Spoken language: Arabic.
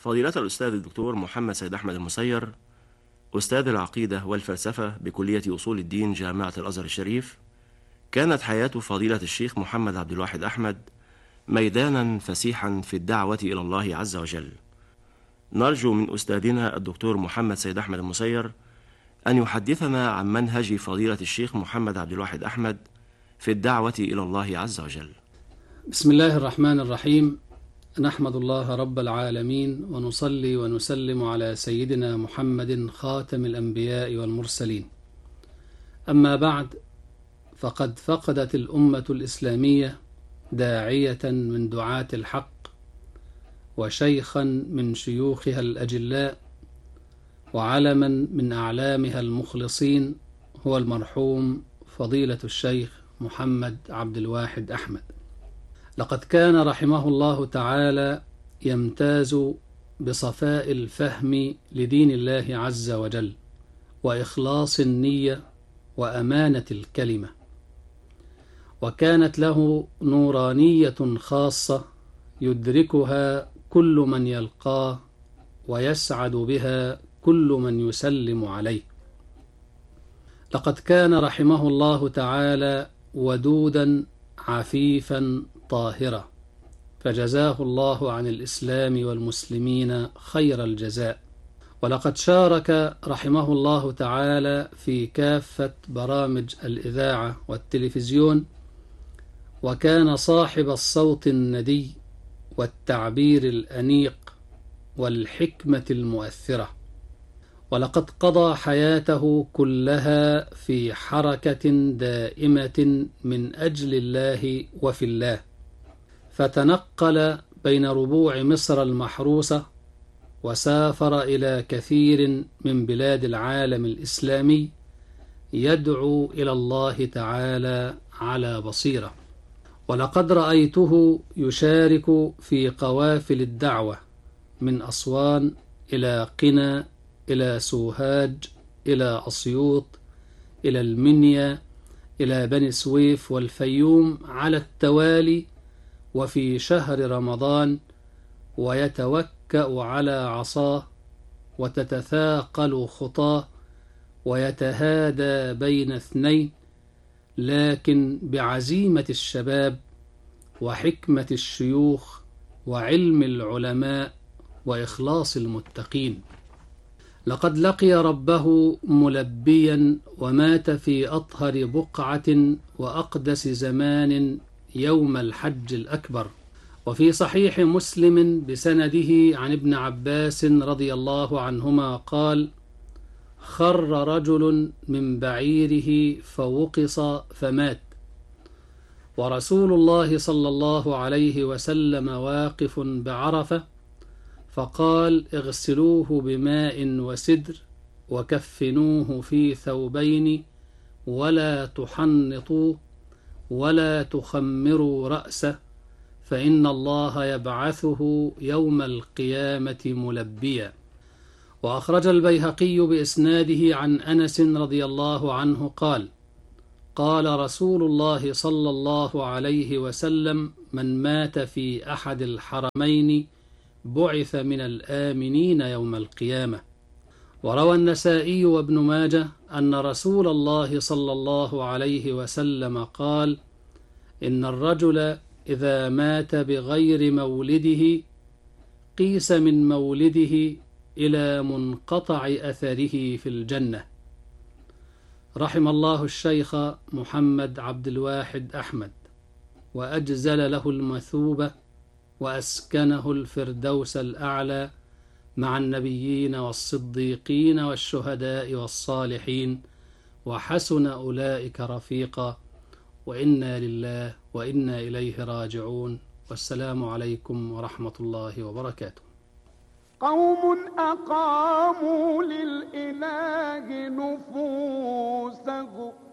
فضيلة الأستاذ الدكتور محمد سيد أحمد المسير، أستاذ العقيدة والفلسفة بكلية أصول الدين جامعة الأزهر الشريف، كانت حياة فضيلة الشيخ محمد عبد الواحد أحمد ميدانا فسيحا في الدعوة إلى الله عز وجل. نرجو من أستاذنا الدكتور محمد سيد أحمد المسير أن يحدثنا عن منهج فضيلة الشيخ محمد عبد الواحد أحمد في الدعوة إلى الله عز وجل. بسم الله الرحمن الرحيم. نحمد الله رب العالمين ونصلي ونسلم على سيدنا محمد خاتم الأنبياء والمرسلين. أما بعد، فقد فقدت الأمة الإسلامية داعية من دعاة الحق وشيخا من شيوخها الأجلاء وعلما من أعلامها المخلصين، هو المرحوم فضيلة الشيخ محمد عبد الواحد أحمد. لقد كان رحمه الله تعالى يمتاز بصفاء الفهم لدين الله عز وجل وإخلاص النية وأمانة الكلمة، وكانت له نورانية خاصة يدركها كل من يلقاه ويسعد بها كل من يسلم عليه. لقد كان رحمه الله تعالى ودودا عفيفا طاهرا، فجزاه الله عن الإسلام والمسلمين خير الجزاء. ولقد شارك رحمه الله تعالى في كافة برامج الإذاعة والتلفزيون، وكان صاحب الصوت الندي والتعبير الأنيق والحكمة المؤثرة. ولقد قضى حياته كلها في حركة دائمة من أجل الله وفي الله، فتنقل بين ربوع مصر المحروسة وسافر إلى كثير من بلاد العالم الإسلامي يدعو إلى الله تعالى على بصيرة. ولقد رأيته يشارك في قوافل الدعوة من أسوان إلى قنا إلى سوهاج إلى أسيوط إلى المنيا إلى بني سويف والفيوم على التوالي وفي شهر رمضان، ويتوكأ على عصاه وتتثاقل خطاه ويتهادى بين اثنين، لكن بعزيمة الشباب وحكمة الشيوخ وعلم العلماء وإخلاص المتقين. لقد لقي ربه ملبيا ومات في أطهر بقعة وأقدس زمان يوم الحج الأكبر. وفي صحيح مسلم بسنده عن ابن عباس رضي الله عنهما قال: خر رجل من بعيره فوقص فمات، ورسول الله صلى الله عليه وسلم واقف بعرفة، فقال: اغسلوه بماء وسدر وكفنوه في ثوبين ولا تحنطوه ولا تخمروا رأسه، فإن الله يبعثه يوم القيامة ملبيا. وأخرج البيهقي بإسناده عن أنس رضي الله عنه قال: قال رسول الله صلى الله عليه وسلم: من مات في أحد الحرمين بعث من الآمنين يوم القيامة. وروى النسائي وابن ماجه أن رسول الله صلى الله عليه وسلم قال: إن الرجل إذا مات بغير مولده قيس من مولده إلى منقطع أثره في الجنة. رحم الله الشيخ محمد عبد الواحد أحمد، وأجزل له المثوبة، وأسكنه الفردوس الأعلى مع النبيين والصديقين والشهداء والصالحين، وحسن أولئك رفيقا، وإنا لله وإنا إليه راجعون. والسلام عليكم ورحمة الله وبركاته. قوم أقاموا للإله نفوسهم